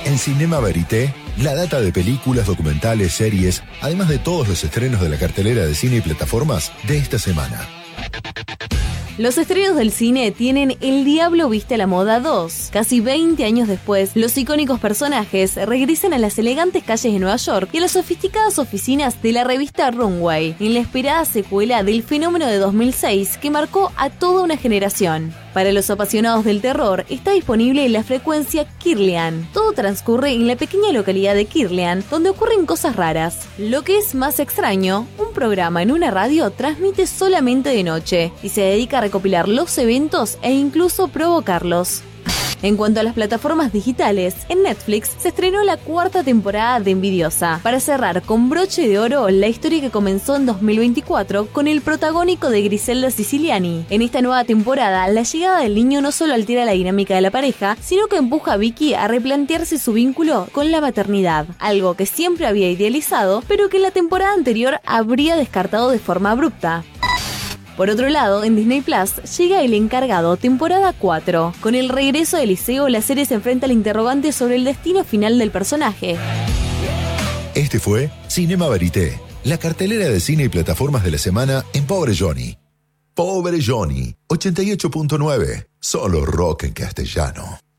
En Cinema Verité, la data de películas, documentales, series, además de todos los estrenos de la cartelera de cine y plataformas de esta semana. Los estrenos del cine tienen El Diablo Viste a la Moda 2. Casi 20 años después, los icónicos personajes regresan a las elegantes calles de Nueva York y a las sofisticadas oficinas de la revista Runway, en la esperada secuela del fenómeno de 2006 que marcó a toda una generación. Para los apasionados del terror, está disponible la frecuencia Kirlian. Todo transcurre en la pequeña localidad de Kirlian, donde ocurren cosas raras. Lo que es más extraño, un programa en una radio transmite solamente de noche y se dedica a recopilar los eventos e incluso provocarlos. En cuanto a las plataformas digitales, en Netflix se estrenó la 4ª temporada de Envidiosa, para cerrar con broche de oro la historia que comenzó en 2024 con el protagónico de Griselda Siciliani. En esta nueva temporada, la llegada del niño no solo altera la dinámica de la pareja, sino que empuja a Vicky a replantearse su vínculo con la maternidad, algo que siempre había idealizado, pero que en la temporada anterior habría descartado de forma abrupta. Por otro lado, en Disney Plus llega El Encargado, temporada 4. Con el regreso de Eliseo, la serie se enfrenta al interrogante sobre el destino final del personaje. Este fue Cinema Verité, la cartelera de cine y plataformas de la semana en Pobre Johnny. Pobre Johnny, 88.9, solo rock en castellano.